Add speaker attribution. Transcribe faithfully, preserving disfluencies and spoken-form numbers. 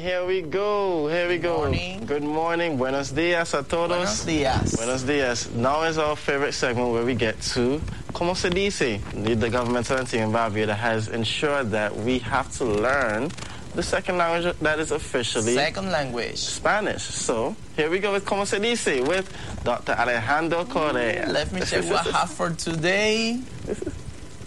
Speaker 1: here we go. Here we
Speaker 2: Good
Speaker 1: go.
Speaker 2: morning.
Speaker 1: Good morning. Buenos dias a todos.
Speaker 2: Buenos dias.
Speaker 1: Buenos dias. Now is our favorite segment where we get to Como se dice? The, the governmental entity in Barbados has ensured that we have to learn the second language that is officially
Speaker 2: Second language.
Speaker 1: Spanish. So here we go with Como se dice with Doctor Alejandro Correa.
Speaker 2: Let me check what I have for today.
Speaker 1: This is